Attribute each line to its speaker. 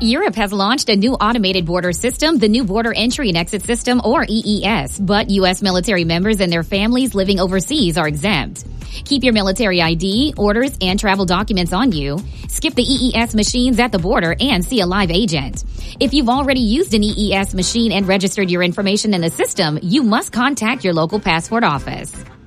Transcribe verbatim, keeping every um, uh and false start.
Speaker 1: Europe has launched a new automated border system, the new Border Entry and Exit System, or E E S, but U S military members and their families living overseas are exempt. Keep your military I D, orders, and travel documents on you. Skip the E E S machines at the border and see a live agent. If you've already used an E E S machine and registered your information in the system, you must contact your local passport office.